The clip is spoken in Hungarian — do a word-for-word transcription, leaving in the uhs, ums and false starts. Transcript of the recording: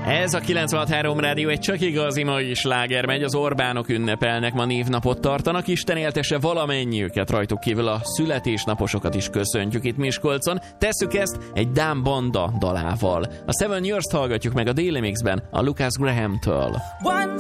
Ez a kilencvenhat három rádió egy csak igazi mai sláger megy, az Orbánok ünnepelnek, ma névnapot tartanak, Isten éltesse valamennyiüket, rajtuk kívül a születésnaposokat is köszöntjük itt Miskolcon. Tesszük ezt egy dán banda dalával. A Seven Years-t hallgatjuk meg a Daily Mixben a Lucas Graham-től. One